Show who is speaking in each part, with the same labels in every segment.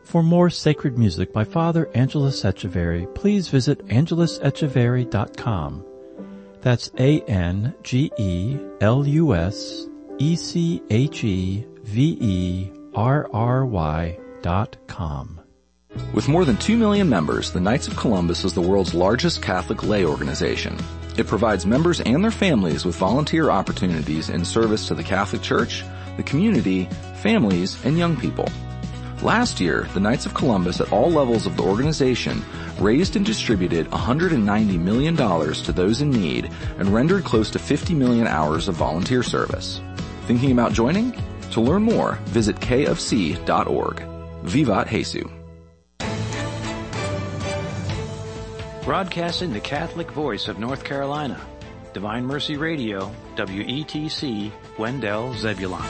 Speaker 1: For more sacred music by Father Angelus Echeverry, please visit angelusecheverry.com. That's ANGELUSECHEVERRY.com.
Speaker 2: With more than 2 million members, the Knights of Columbus is the world's largest Catholic lay organization. It provides members and their families with volunteer opportunities in service to the Catholic Church, the community, families, and young people. Last year, the Knights of Columbus at all levels of the organization raised and distributed $190 million to those in need and rendered close to 50 million hours of volunteer service. Thinking about joining? To learn more, visit kofc.org. Vivat Jesus.
Speaker 3: Broadcasting the Catholic voice of North Carolina, Divine Mercy Radio, WETC, Wendell, Zebulon.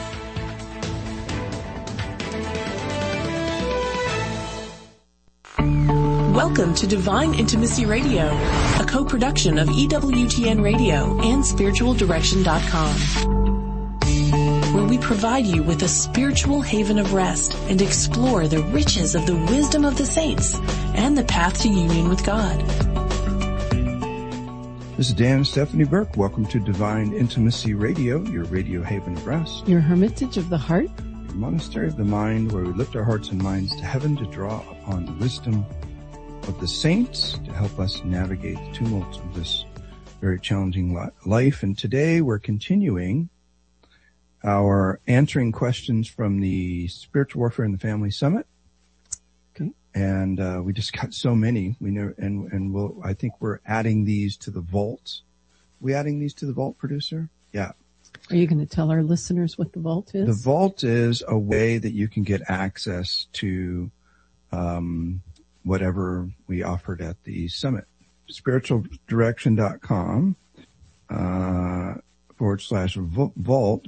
Speaker 4: Welcome to Divine Intimacy Radio, a co-production of EWTN Radio and SpiritualDirection.com, where we provide you with a spiritual haven of rest and explore the riches of the wisdom of the saints and the path to union with God.
Speaker 5: This is Dan and Stephanie Burke. Welcome to Divine Intimacy Radio, your radio haven of rest.
Speaker 6: Your hermitage of the heart.
Speaker 5: Your monastery of the mind, where we lift our hearts and minds to heaven to draw upon the wisdom of the saints to help us navigate the tumults of this very challenging life. And today we're continuing our answering questions from the Spiritual Warfare in the Family Summit.
Speaker 6: Okay.
Speaker 5: And we just got so many. We know, and I think we're adding these to the vault. We adding these to the vault, producer? Yeah.
Speaker 6: Are you going to tell our listeners what the vault is?
Speaker 5: The vault is a way that you can get access to whatever we offered at the summit. SpiritualDirection.com /vault,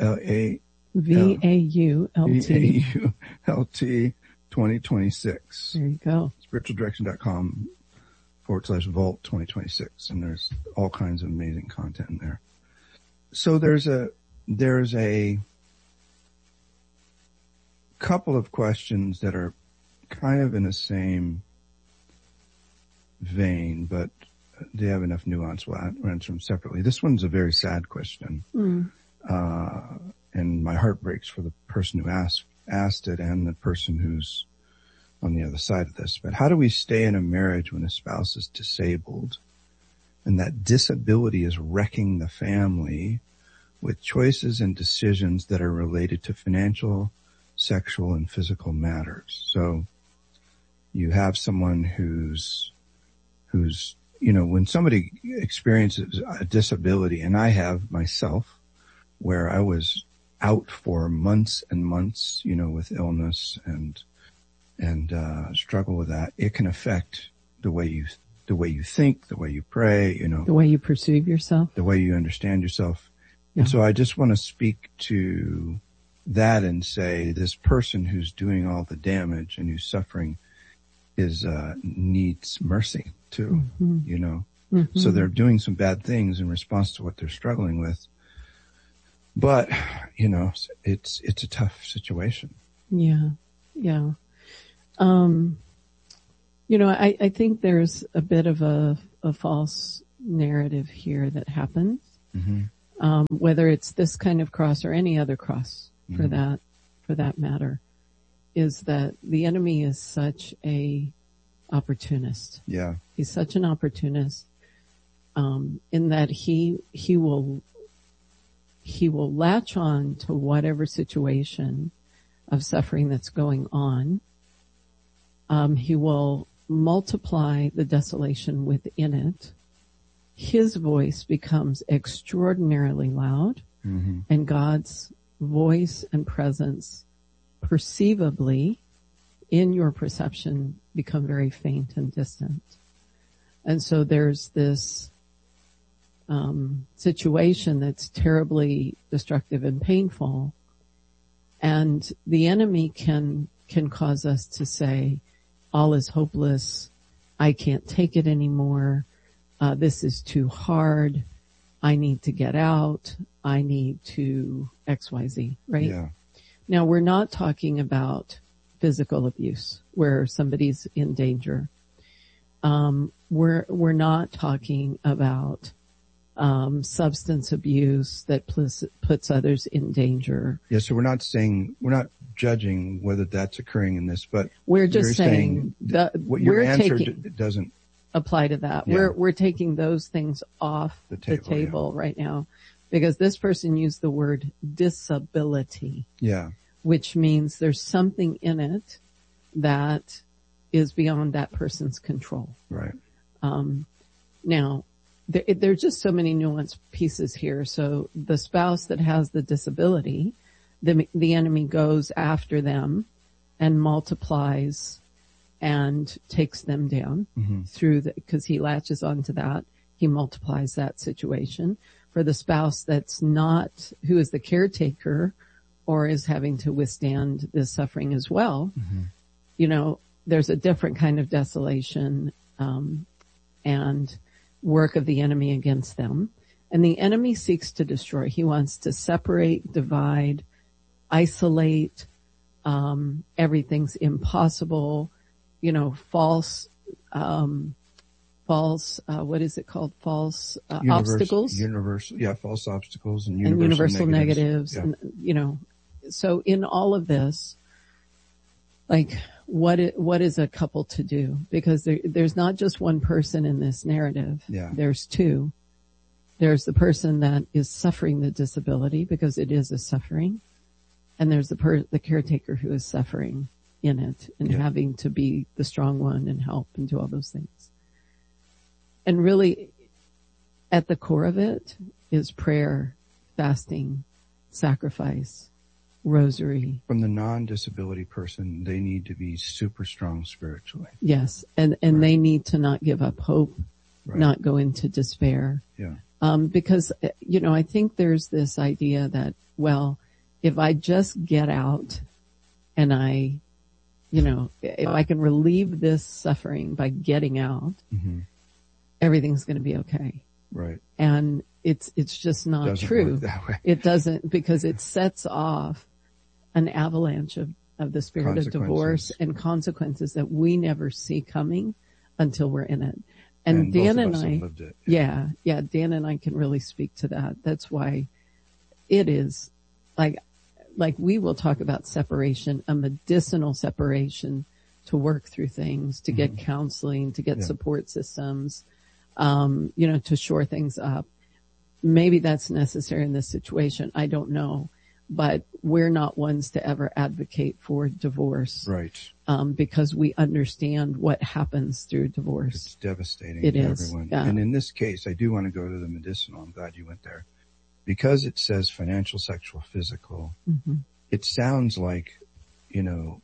Speaker 5: VAULT 2026.
Speaker 6: There you go.
Speaker 5: SpiritualDirection.com /vault 2026. And there's all kinds of amazing content in there. So there's a couple of questions that are kind of in the same vein, but they have enough nuance. We'll answer them separately. This one's a very sad question. And my heart breaks for the person who asked it and the person who's on the other side of this. But how do we stay in a marriage when a spouse is disabled and that disability is wrecking the family with choices and decisions that are related to financial, sexual, and physical matters? So you have someone who's, when somebody experiences a disability, and I have myself, where I was out for months and months, with illness and struggle with that, it can affect the way you think, the way you pray,
Speaker 6: the way you perceive yourself,
Speaker 5: the way you understand yourself.
Speaker 6: Yeah.
Speaker 5: And so I just want to speak to that and say this person who's doing all the damage and who's suffering needs mercy too, So they're doing some bad things in response to what they're struggling with. But, it's a tough situation.
Speaker 6: Yeah. Yeah. I think there's a bit of a false narrative here that happens. Whether it's this kind of cross or any other cross for that matter, is that the enemy is such a opportunist.
Speaker 5: Yeah.
Speaker 6: He's such an opportunist, in that he will latch on to whatever situation of suffering that's going on. He will multiply the desolation within it. His voice becomes extraordinarily loud, and God's voice and presence perceivably in your perception become very faint and distant. And so there's this situation that's terribly destructive and painful, and the enemy can cause us to say, all is hopeless, I can't take it anymore, this is too hard, I need to get out, I need to XYZ, right?
Speaker 5: Yeah.
Speaker 6: Now, we're not talking about physical abuse where somebody's in danger. We're not talking about substance abuse that puts others in danger.
Speaker 5: Yeah, so we're not judging whether that's occurring in this, but
Speaker 6: we're just saying that
Speaker 5: what your answer doesn't
Speaker 6: apply to that. Yeah. We're taking those things off the table right now, because this person used the word disability.
Speaker 5: Yeah.
Speaker 6: Which means there's something in it that is beyond that person's control.
Speaker 5: Right.
Speaker 6: Now, there's just so many nuanced pieces here. So the spouse that has the disability, the enemy goes after them and multiplies and takes them down because he latches onto that. He multiplies that situation. For the spouse that's not, who is the caretaker or is having to withstand this suffering as well, there's a different kind of desolation, and work of the enemy against them. And the enemy seeks to destroy. He wants to separate, divide, isolate. Everything's impossible. False, what is it called? False obstacles.
Speaker 5: False obstacles and
Speaker 6: universal negatives.
Speaker 5: Yeah.
Speaker 6: And, so in all of this, like, what is a couple to do? Because there's not just one person in this narrative.
Speaker 5: Yeah.
Speaker 6: There's two. There's the person that is suffering the disability, because it is a suffering. And there's the caretaker who is suffering in it and having to be the strong one and help and do all those things. And really, at the core of it is prayer, fasting, sacrifice, rosary.
Speaker 5: From the non-disability person, they need to be super strong spiritually.
Speaker 6: Yes. And they need to not give up hope, not go into despair.
Speaker 5: Yeah.
Speaker 6: Because, I think there's this idea that, well, if I just get out and if I can relieve this suffering by getting out, everything's going to be okay.
Speaker 5: Right.
Speaker 6: And it's just not true. It doesn't, because it sets off an avalanche of the spirit of divorce and consequences that we never see coming until we're in it. And Dan and I,
Speaker 5: lived it.
Speaker 6: Dan and I can really speak to that. That's why it is like we will talk about separation, a medicinal separation, to work through things, to get counseling, to get support systems, to shore things up. Maybe that's necessary in this situation. I don't know, but we're not ones to ever advocate for divorce.
Speaker 5: Right.
Speaker 6: Because we understand what happens through divorce.
Speaker 5: It's devastating
Speaker 6: to
Speaker 5: everyone.
Speaker 6: Yeah.
Speaker 5: And in this case, I do want to go to the medicinal. I'm glad you went there. Because it says financial, sexual, physical, it sounds like, you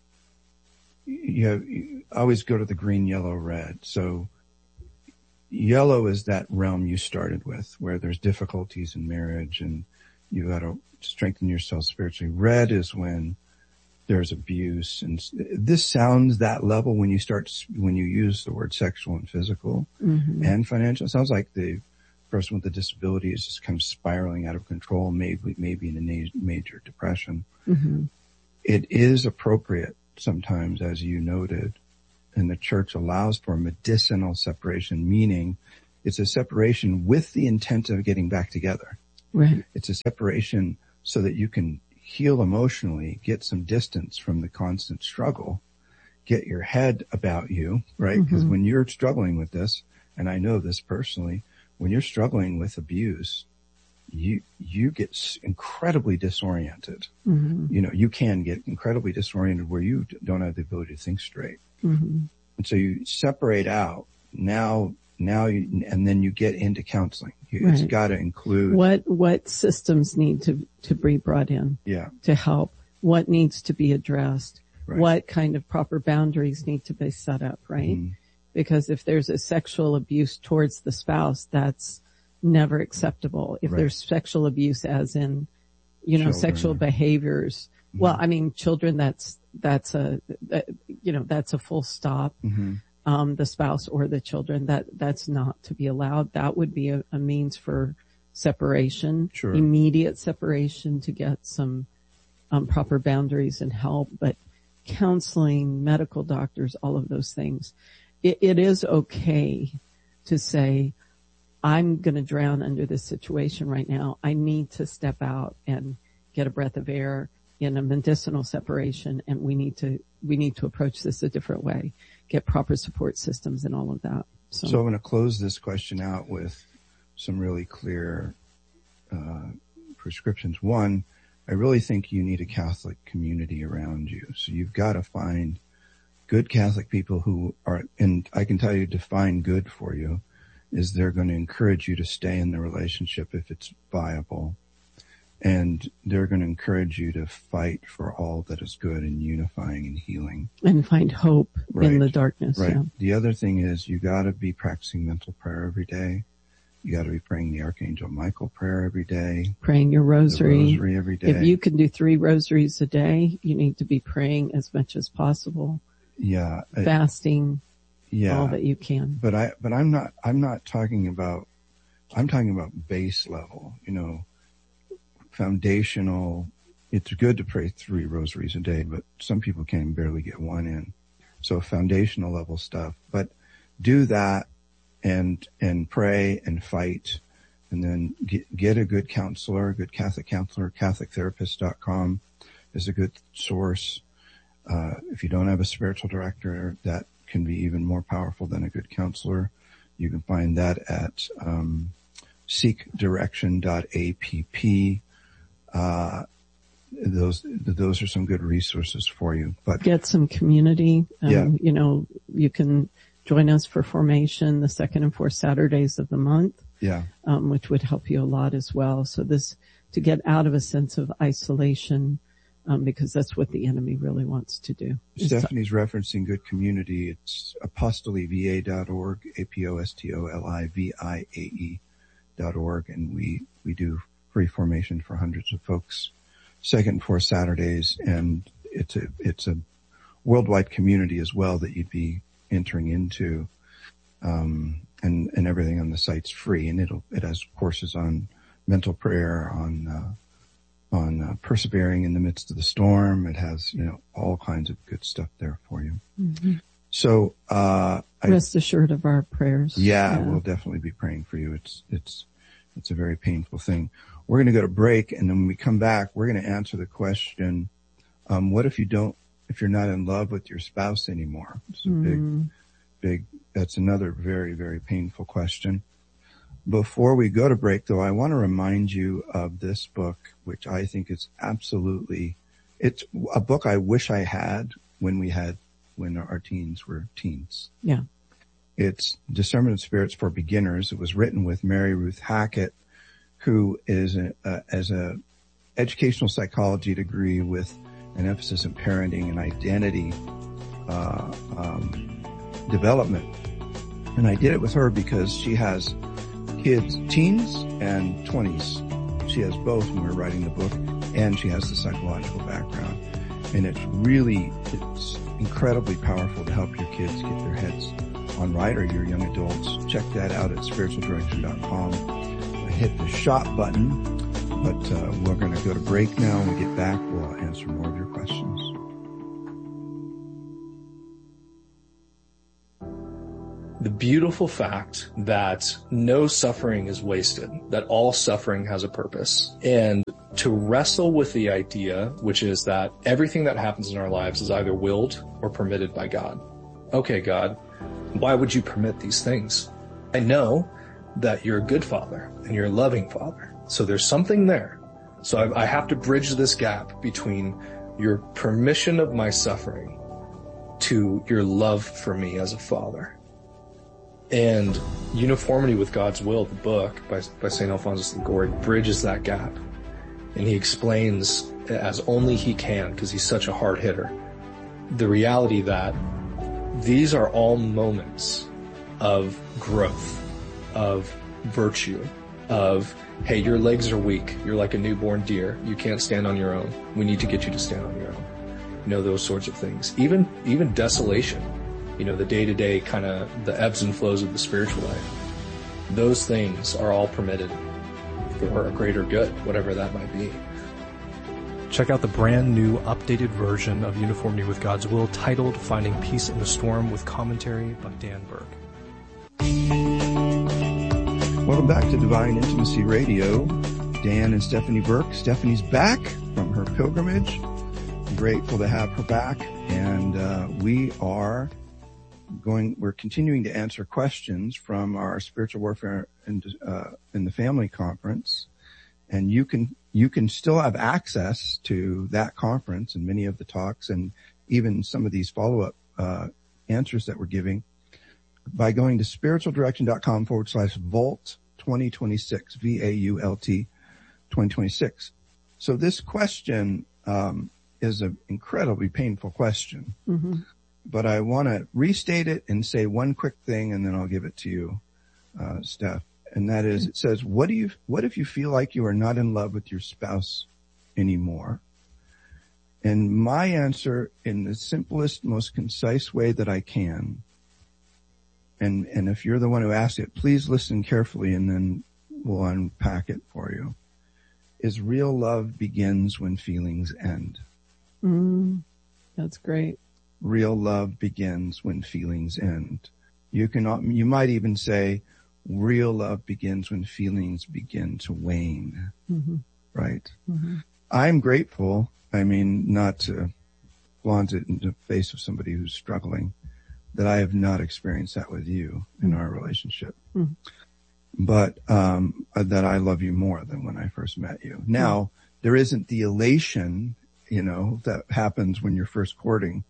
Speaker 5: always go to the green, yellow, red. So yellow is that realm you started with, where there's difficulties in marriage and you got to strengthen yourself spiritually. Red is when there's abuse, and this sounds that level when you use the word sexual and physical and financial. It sounds like the person with the disability is just kind of spiraling out of control, maybe in a major depression. It is appropriate sometimes, as you noted, and the church allows for medicinal separation, meaning it's a separation with the intent of getting back together.
Speaker 6: Right.
Speaker 5: It's a separation so that you can heal emotionally, get some distance from the constant struggle, get your head about you, right? Because when you're struggling with this, and I know this personally, when you're struggling with abuse, you get incredibly disoriented. You can get incredibly disoriented where you don't have the ability to think straight. And so you separate out now, and then you get into counseling. It's got to include
Speaker 6: what systems need to be brought in to help, what needs to be addressed, what kind of proper boundaries need to be set up, right? Because if there's a sexual abuse towards the spouse, that's never acceptable. If there's sexual abuse as in, children, sexual behaviors, well, I mean, children, that's a full stop. The spouse or the children, that's not to be allowed. That would be a means for separation, immediate separation, to get some proper boundaries and help. But counseling, medical doctors, all of those things. It is okay to say, I'm going to drown under this situation right now. I need to step out and get a breath of air in a medicinal separation, and we need to approach this a different way, get proper support systems and all of that. So
Speaker 5: I'm going to close this question out with some really clear prescriptions. One, I really think you need a Catholic community around you. So you've got to find good Catholic people who are, and I can tell you, define good for you is they're going to encourage you to stay in the relationship if it's viable. And they're going to encourage you to fight for all that is good and unifying and healing.
Speaker 6: And find hope in the darkness.
Speaker 5: Right.
Speaker 6: Yeah.
Speaker 5: The other thing is you got to be practicing mental prayer every day. You got to be praying the Archangel Michael prayer every day.
Speaker 6: Praying your rosary.
Speaker 5: The rosary every day.
Speaker 6: If you can do 3 rosaries a day, you need to be praying as much as possible.
Speaker 5: Yeah.
Speaker 6: Fasting.
Speaker 5: Yeah.
Speaker 6: All that you can.
Speaker 5: But I'm not talking about, I'm talking about base level, foundational. It's good to pray 3 rosaries a day, but some people can barely get 1 in. So foundational level stuff, but do that and pray and fight, and then get a good counselor, a good Catholic counselor. CatholicTherapist.com is a good source. If you don't have a spiritual director, that can be even more powerful than a good counselor. You can find that at seekdirection.app. Those are some good resources for you. But
Speaker 6: get some community. You can join us for formation the 2nd and 4th Saturdays of the month.
Speaker 5: Yeah.
Speaker 6: Which would help you a lot as well. So to get out of a sense of isolation, because that's what the enemy really wants to do.
Speaker 5: Stephanie's referencing good community. It's apostolivae.org, apostoliviae.org, and we do free formation for hundreds of folks, 2nd and 4th Saturdays, and it's a worldwide community as well that you'd be entering into, and everything on the site's free, and it has courses on mental prayer, on persevering in the midst of the storm. It has, all kinds of good stuff there for you. Mm-hmm. So,
Speaker 6: rest assured of our prayers.
Speaker 5: Yeah, we'll definitely be praying for you. It's a very painful thing. We're going to go to break, and then when we come back, we're going to answer the question, what if you're not in love with your spouse anymore? It's a big, that's another very, very painful question. Before we go to break, though, I want to remind you of this book, which I think is it's a book I wish I had when our teens were teens.
Speaker 6: Yeah.
Speaker 5: It's Discernment of Spirits for Beginners. It was written with Mary Ruth Hackett, who is as a educational psychology degree with an emphasis in parenting and identity development. And I did it with her because she has kids, teens and 20s. She has both when we're writing the book, and she has the psychological background. And it's incredibly powerful to help your kids get their heads on right, or your young adults. Check that out at spiritualdirection.com. Hit the shop button, but we're going to go to break now. When we get back, we'll answer more of your questions.
Speaker 7: The beautiful fact that no suffering is wasted, that all suffering has a purpose, and to wrestle with the idea, which is that everything that happens in our lives is either willed or permitted by God. Okay, God, why would you permit these things? I know that you're a good father and you're a loving father. So there's something there. So I have to bridge this gap between your permission of my suffering to your love for me as a father. And Uniformity with God's Will, the book by St. Alphonsus Liguori, bridges that gap. And he explains, as only he can, because he's such a hard hitter, the reality that these are all moments of growth, of virtue, of, hey, your legs are weak. You're like a newborn deer. You can't stand on your own. We need to get you to stand on your own. Those sorts of things. Even desolation. The day-to-day kind of the ebbs and flows of the spiritual life. Those things are all permitted for a greater good, whatever that might be. Check out the brand new updated version of Uniformity with God's Will titled Finding Peace in the Storm with commentary by Dan Burke.
Speaker 5: Welcome back to Divine Intimacy Radio. Dan and Stephanie Burke. Stephanie's back from her pilgrimage. I'm grateful to have her back. And we're continuing to answer questions from our Spiritual Warfare in the Family Conference. And you can still have access to that conference and many of the talks and even some of these follow-up answers that we're giving by going to spiritualdirection.com/vault 2026, VAULT 2026. So this question is an incredibly painful question, but I want to restate it and say one quick thing, and then I'll give it to you, Steph. And that is, it says, what if you feel like you are not in love with your spouse anymore? And my answer, in the simplest, most concise way that I can, and if you're the one who asked it, please listen carefully and then we'll unpack it for you, is real love begins when feelings end.
Speaker 6: That's great.
Speaker 5: Real love begins when feelings end. You might even say, real love begins when feelings begin to wane. Right? I'm grateful. I mean, not to flaunt it in the face of somebody who's struggling, that I have not experienced that with you in our relationship. But that I love you more than when I first met you. Now, there isn't the elation, that happens when you're first courting.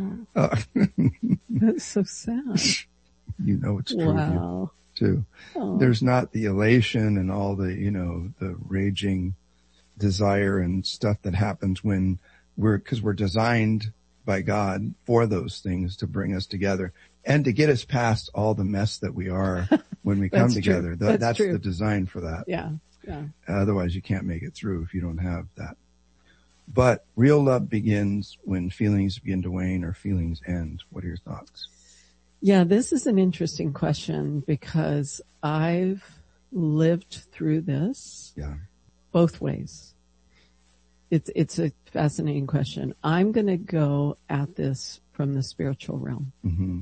Speaker 6: That's so sad.
Speaker 5: It's true of you too. There's not the elation and all the, the raging desire and stuff that happens when because we're designed by God for those things to bring us together and to get us past all the mess that we are when we come together. That's the design for that.
Speaker 6: Yeah.
Speaker 5: Otherwise you can't make it through if you don't have that. But real love begins when feelings begin to wane or feelings end. What are your thoughts?
Speaker 6: Yeah, this is an interesting question because I've lived through this both ways. It's a fascinating question. I'm going to go at this from the spiritual realm,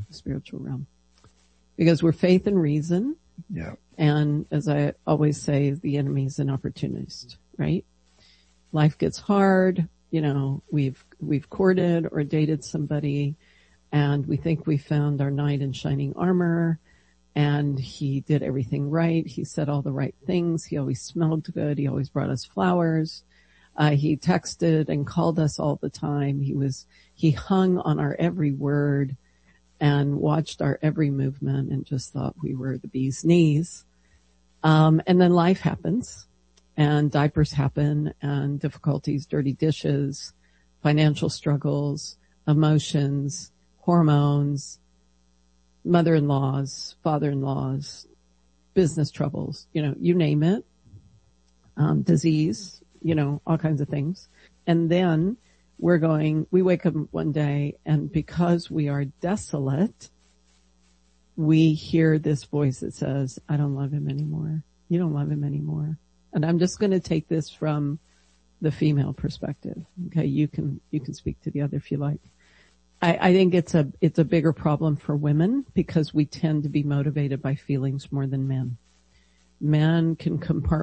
Speaker 6: because we're faith and reason.
Speaker 5: Yeah.
Speaker 6: And as I always say, the enemy's an opportunist, right? Life gets hard. We've courted or dated somebody and we think we found our knight in shining armor and he did everything right. He said all the right things. He always smelled good. He always brought us flowers. He texted and called us all the time. He hung on our every word and watched our every movement and just thought we were the bee's knees. And then life happens and diapers happen and difficulties, dirty dishes, financial struggles, emotions, hormones, mother-in-laws, father-in-laws, business troubles, you name it, disease, all kinds of things. And then we wake up one day and because we are desolate, we hear this voice that says, I don't love him anymore. You don't love him anymore. And I'm just going to take this from the female perspective. Okay. You can speak to the other if you like. I think it's a bigger problem for women because we tend to be motivated by feelings more than men. Men can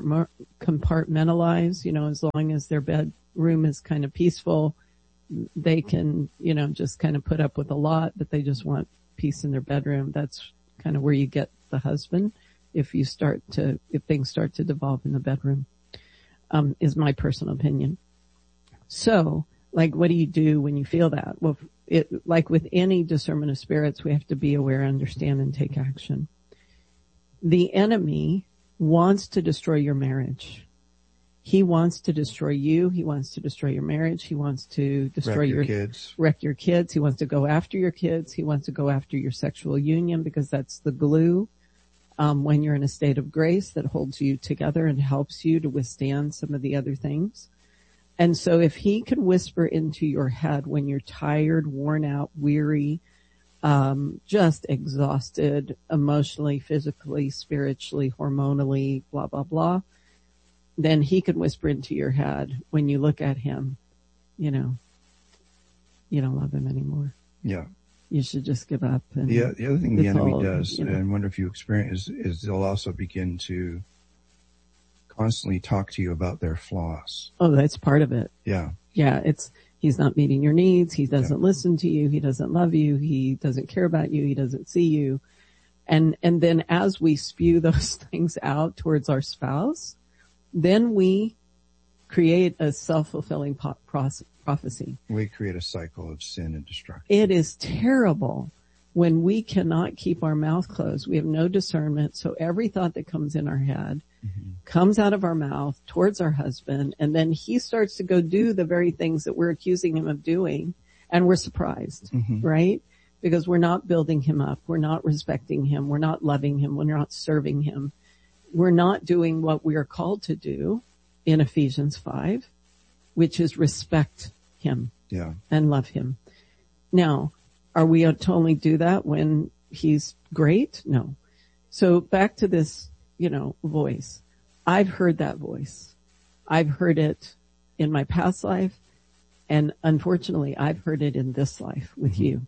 Speaker 6: compartmentalize, as long as their bedroom is kind of peaceful, they can, just kind of put up with a lot, but they just want peace in their bedroom. That's kind of where you get the husband if things start to devolve in the bedroom, is my personal opinion. So, what do you do when you feel that? Well, like with any discernment of spirits, we have to be aware, understand, and take action. The enemy wants to destroy your marriage. He wants to destroy you. He wants to destroy your marriage. He wants to destroy wreck your kids. He wants to go after your kids. He wants to go after your sexual union because that's the glue, when you're in a state of grace that holds you together and helps you to withstand some of the other things. And so if he can whisper into your head when you're tired, worn out, weary, just exhausted emotionally, physically, spiritually, hormonally, blah, blah, blah, then he can whisper into your head when you look at him, you know, you don't love him anymore.
Speaker 5: Yeah.
Speaker 6: You should just give up. And
Speaker 5: the other thing the enemy does,
Speaker 6: you know.
Speaker 5: and I wonder if you experience, is they'll also begin to constantly talk to you about their flaws.
Speaker 6: Oh, that's part of it.
Speaker 5: Yeah.
Speaker 6: Yeah, he's not meeting your needs. He doesn't listen to you. He doesn't love you. He doesn't care about you. He doesn't see you. And then as we spew those things out towards our spouse, then we create a self-fulfilling prophecy.
Speaker 5: We create a cycle of sin and destruction.
Speaker 6: It is terrible when we cannot keep our mouth closed. We have no discernment. So every thought that comes in our head comes out of our mouth towards our husband. And then he starts to go do the very things that we're accusing him of doing. And we're surprised, right? Because we're not building him up. We're not respecting him. We're not loving him. We're not serving him. We're not doing what we are called to do in Ephesians 5, which is respect him and love him. Now, are we to only do that when he's great? No. So back to this, you know, voice. I've heard that voice. I've heard it in my past life. And unfortunately, I've heard it in this life with you.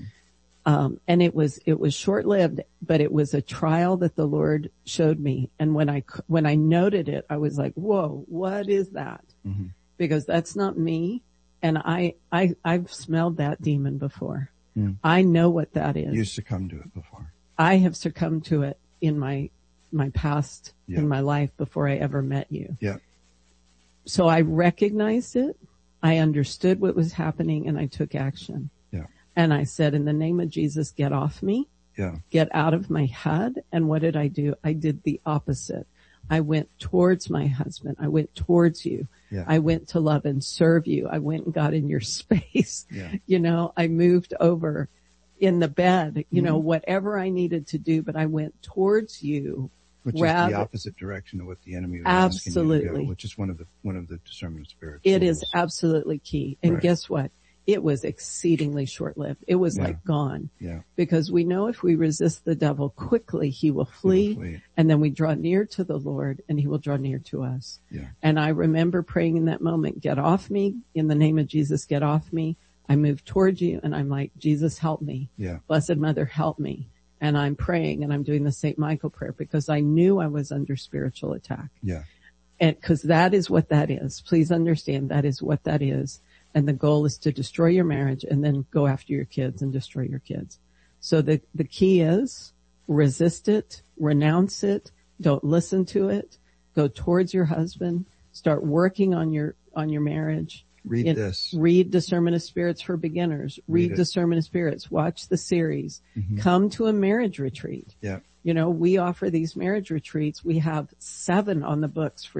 Speaker 6: And it was short-lived, but it was a trial that the Lord showed me. And when I noted it, I was like, whoa, what is that? Because that's not me. And I've smelled that demon before. I know what that is.
Speaker 5: You succumbed to it before.
Speaker 6: I have succumbed to it in my past, in my life before I ever met you.
Speaker 5: Yeah.
Speaker 6: So I recognized it. I understood what was happening and I took action. And I said, in the name of Jesus, get off me. Get out of my head. And what did I do? I did the opposite. I went towards my husband. I went towards you. I went to love and serve you. I went and got in your space. You know, I moved over in the bed, you know, whatever I needed to do, but I went towards you.
Speaker 5: Which is the opposite direction of what the enemy was asking you to go, which is one of the discernment of spirits.
Speaker 6: It is absolutely key. And guess what? It was exceedingly short-lived. It was like gone. Because we know if we resist the devil quickly, he will flee. And then we draw near to the Lord and he will draw near to us. And I remember praying in that moment, get off me. In the name of Jesus, get off me. I moved towards you and I'm like, Jesus, help me. Blessed Mother, help me. And I'm praying and I'm doing the St. Michael prayer because I knew I was under spiritual attack. And cause that is what that is. Please understand that is what that is. And the goal is to destroy your marriage and then go after your kids and destroy your kids. So the key is resist it, renounce it, don't listen to it, go towards your husband, start working on your marriage. Read Discernment of Spirits for Beginners. Read Discernment of Spirits. Watch the series. Come to a marriage retreat. You know, we offer these marriage retreats. We have 7 on the books for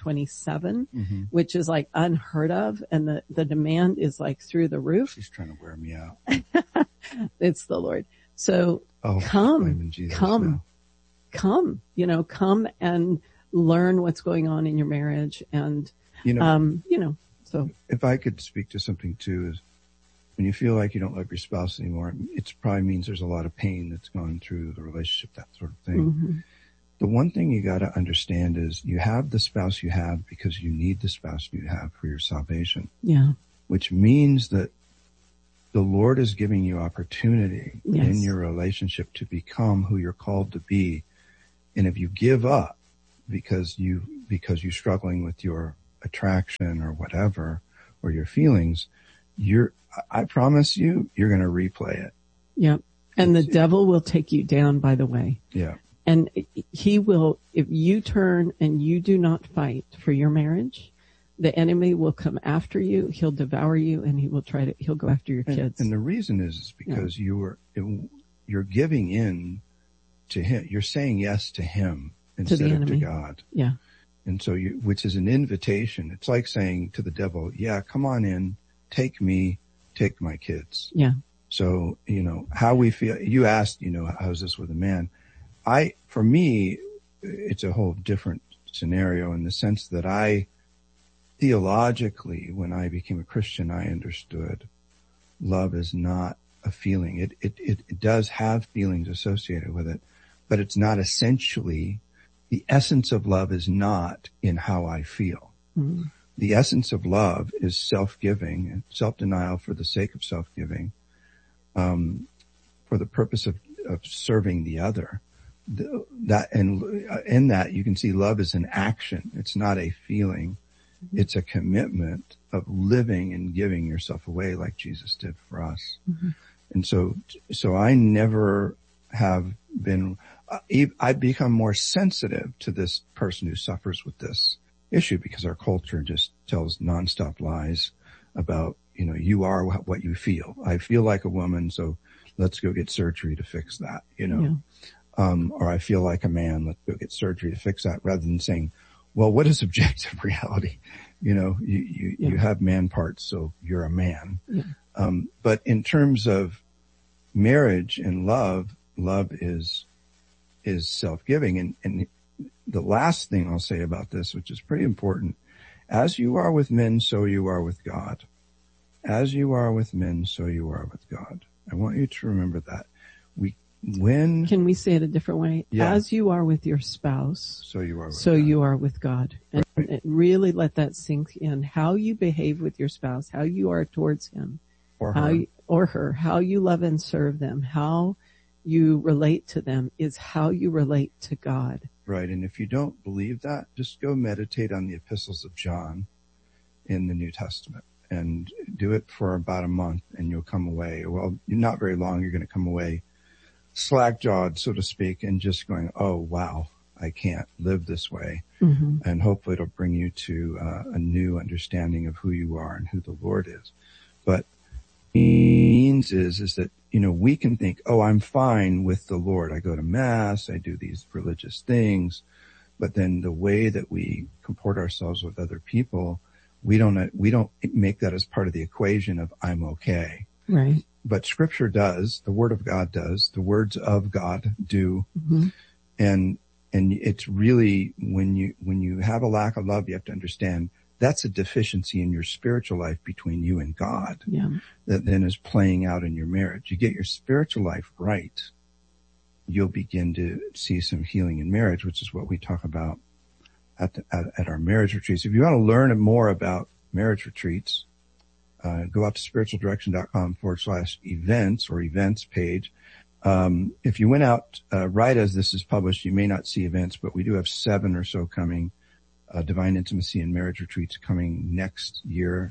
Speaker 6: 2027, which is like unheard of. And the demand is like through the roof.
Speaker 5: She's trying to wear me out.
Speaker 6: It's the Lord. So come, you know, come and learn what's going on in your marriage. And, so
Speaker 5: if I could speak to something too, is when you feel like you don't love your spouse anymore, it probably means there's a lot of pain that's gone through the relationship, that sort of thing. The one thing you got to understand is you have the spouse you have because you need the spouse you have for your salvation. Which means that the Lord is giving you opportunity in your relationship to become who you're called to be. And if you give up because you're struggling with your attraction or whatever, or your feelings, I promise you're going to replay it.
Speaker 6: And the devil will take you down, by the way. And he will, if you turn and you do not fight for your marriage, the enemy will come after you. He'll devour you and he'll go after your kids.
Speaker 5: And the reason is because you're giving in to him. You're saying yes to him instead of to God. And so which is an invitation. It's like saying to the devil, come on in, take me, take my kids. So, you know, how we feel, you asked, you know, how's this with a man? For me, it's a whole different scenario in the sense that theologically, when I became a Christian, I understood love is not a feeling. It does have feelings associated with it, but it's not essentially. The essence of love is not in how I feel. the essence of love is self-giving and self-denial for the sake of self-giving, for the purpose of serving the other. In that you can see love is an action. It's not a feeling. It's a commitment of living and giving yourself away like Jesus did for us. Mm-hmm. And so I never have been, I've become more sensitive to this person who suffers with this issue because our culture just tells nonstop lies about, you are what you feel. I feel like a woman, so let's go get surgery to fix that, Yeah. Or I feel like a man, let's go get surgery to fix that, rather than saying, well, what is objective reality? You have man parts, so you're a man. Yeah. But in terms of marriage and love is self-giving. And the last thing I'll say about this, which is pretty important, as you are with men, so you are with God. As you are with men, so you are with God. I want you to remember that. Can we say it a different way? Yeah. As you are with your spouse, so you are with God. And, right. And really let that sink in. How you behave with your spouse, how you are towards him, or her, how you love and serve them, how you relate to them is how you relate to God. Right. And if you don't believe that, just go meditate on the epistles of John in the New Testament and do it for about a month and you'll come away. Well, not very long. You're going to come away slack-jawed, so to speak, and just going, oh, wow, I can't live this way. Mm-hmm. And hopefully it'll bring you to a new understanding of who you are and who the Lord is. But what it means is that, we can think, oh, I'm fine with the Lord. I go to Mass, I do these religious things, but then the way that we comport ourselves with other people, we don't make that as part of the equation of I'm okay. Right. But Scripture does, the Word of God does, the words of God do. Mm-hmm. And it's really, when you have a lack of love, you have to understand that's a deficiency in your spiritual life between you and God. Yeah. That then is playing out in your marriage. You get your spiritual life right, you'll begin to see some healing in marriage, which is what we talk about at our marriage retreats. If you want to learn more about marriage retreats, go out to spiritualdirection.com/events or events page. If you went out right as this is published, you may not see events, but we do have 7 or so coming, Divine Intimacy and Marriage Retreats coming next year,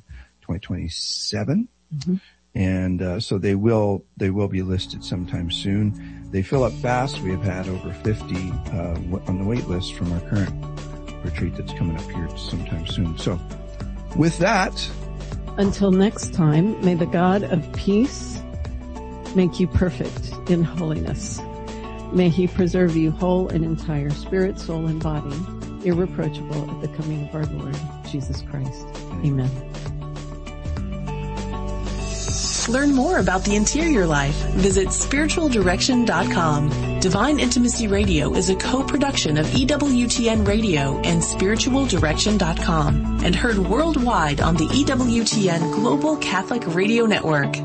Speaker 5: 2027. Mm-hmm. And so they will be listed sometime soon. They fill up fast. We have had over 50 on the wait list from our current retreat that's coming up here sometime soon. So with that, until next time, may the God of peace make you perfect in holiness. May he preserve you whole and entire, spirit, soul, and body, irreproachable at the coming of our Lord Jesus Christ. Amen.
Speaker 4: Learn more about the interior life. Visit spiritualdirection.com. Divine Intimacy Radio is a co-production of EWTN Radio and spiritualdirection.com and heard worldwide on the EWTN Global Catholic Radio Network.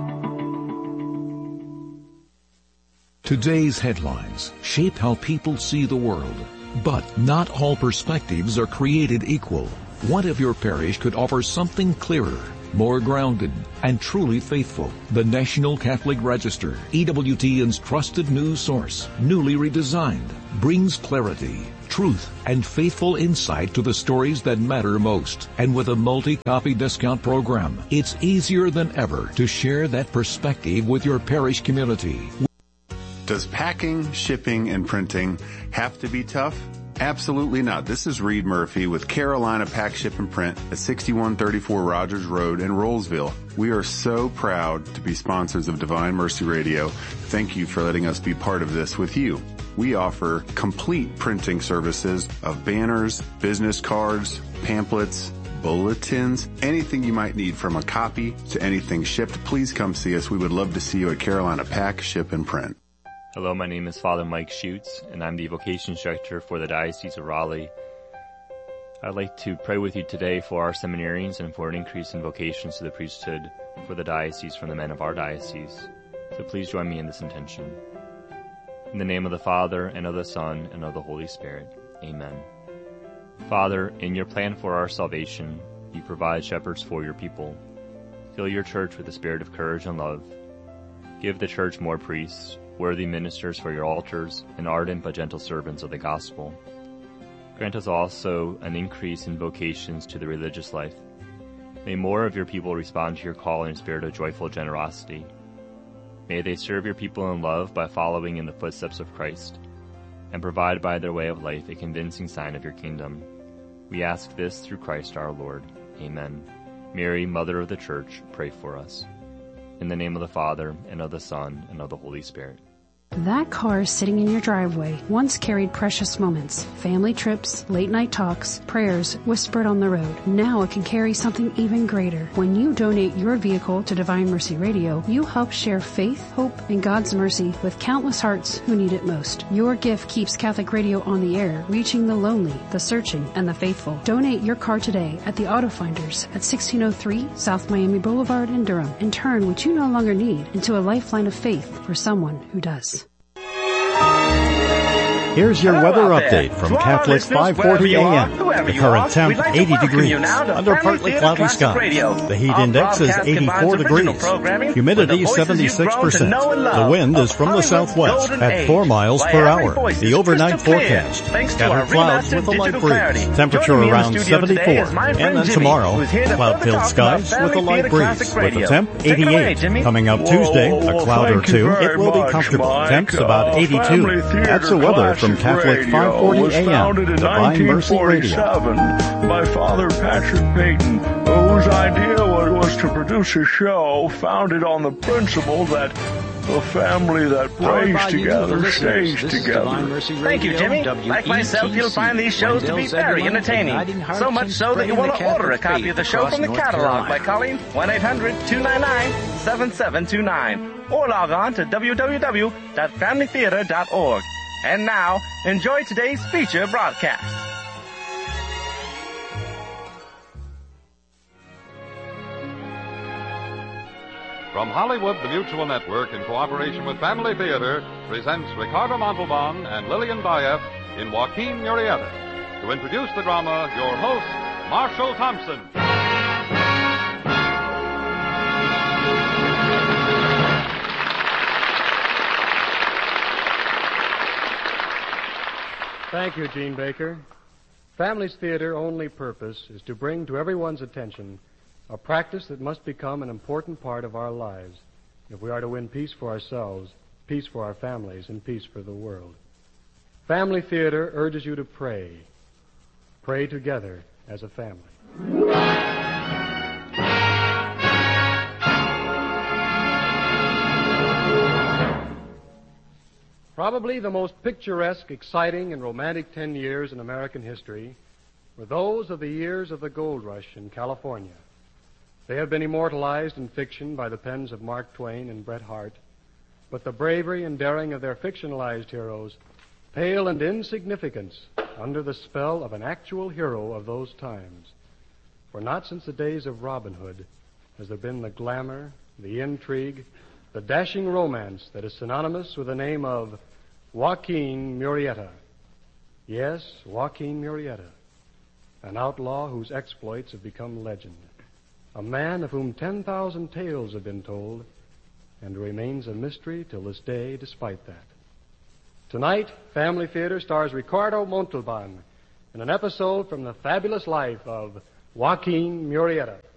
Speaker 8: Today's headlines shape how people see the world. But not all perspectives are created equal. What if your parish could offer something clearer, more grounded, and truly faithful? The National Catholic Register, EWTN's trusted news source, newly redesigned, brings clarity, truth, and faithful insight to the stories that matter most. And with a multi-copy discount program, it's easier than ever to share that perspective with your parish community.
Speaker 9: Does packing, shipping, and printing have to be tough? Absolutely not. This is Reed Murphy with Carolina Pack, Ship, and Print at 6134 Rogers Road in Rollsville. We are so proud to be sponsors of Divine Mercy Radio. Thank you for letting us be part of this with you. We offer complete printing services of banners, business cards, pamphlets, bulletins, anything you might need from a copy to anything shipped. Please come see us. We would love to see you at Carolina Pack, Ship, and Print.
Speaker 10: Hello, my name is Father Mike Schutz, and I'm the vocation instructor for the Diocese of Raleigh. I'd like to pray with you today for our seminarians and for an increase in vocations to the priesthood for the diocese from the men of our diocese. So please join me in this intention. In the name of the Father, and of the Son, and of the Holy Spirit. Amen. Father, in your plan for our salvation, You provide shepherds for your people. Fill your church with the spirit of courage and love. Give the church more priests, worthy ministers for your altars, and ardent but gentle servants of the gospel. Grant us also an increase in vocations to the religious life. May more of your people respond to your call in a spirit of joyful generosity. May they serve your people in love by following in the footsteps of Christ, and provide by their way of life a convincing sign of your kingdom. We ask this through Christ our Lord. Amen. Mary, Mother of the Church, pray for us. In the name of the Father, and of the Son, and of the Holy Spirit.
Speaker 11: That car sitting in your driveway once carried precious moments, family trips, late-night talks, prayers whispered on the road. Now it can carry something even greater. When you donate your vehicle to Divine Mercy Radio, you help share faith, hope, and God's mercy with countless hearts who need it most. Your gift keeps Catholic Radio on the air, reaching the lonely, the searching, and the faithful. Donate your car today at the Auto Finders at 1603 South Miami Boulevard in Durham, and turn what you no longer need into a lifeline of faith for someone who does.
Speaker 12: Here's your weather update from Catholic 540 AM. The current temp, 80 degrees, under partly cloudy skies. The heat index is 84 degrees. Humidity 76%. The wind is from the southwest at 4 miles per hour. The overnight forecast, scattered clouds with a light breeze. Temperature around 74. And then tomorrow, cloud-filled skies with a light breeze. With the temp, 88. Coming up Tuesday, a cloud or two. It will be comfortable. Temps about 82. That's the weather from Catholic 540 AM, Divine Mercy Radio.
Speaker 13: By Father Patrick Peyton, whose idea was to produce a show founded on the principle that a family that prays together stays together.
Speaker 14: Thank you, Jimmy. Like myself, you'll find these shows to be very entertaining. So much so that you want to order a copy of the show from the catalog by calling 1-800-299-7729 or log on to www.familytheater.org. And now, enjoy today's feature broadcast.
Speaker 15: From Hollywood, the Mutual Network, in cooperation with Family Theater, presents Ricardo Montalban and Lillian Bayef in Joaquin Murrieta. To introduce the drama, your host, Marshall Thompson.
Speaker 16: Thank you, Gene Baker. Family's Theater's only purpose is to bring to everyone's attention a practice that must become an important part of our lives if we are to win peace for ourselves, peace for our families, and peace for the world. Family Theater urges you to pray. Pray together as a family. Probably the most picturesque, exciting, and romantic 10 years in American history were those of the years of the gold rush in California. They have been immortalized in fiction by the pens of Mark Twain and Bret Harte, but the bravery and daring of their fictionalized heroes pale in insignificance under the spell of an actual hero of those times. For not since the days of Robin Hood has there been the glamour, the intrigue, the dashing romance that is synonymous with the name of Joaquin Murrieta. Yes, Joaquin Murrieta, an outlaw whose exploits have become legend, a man of whom 10,000 tales have been told, and remains a mystery till this day despite that. Tonight, Family Theater stars Ricardo Montalban in an episode from the fabulous life of Joaquin Murrieta.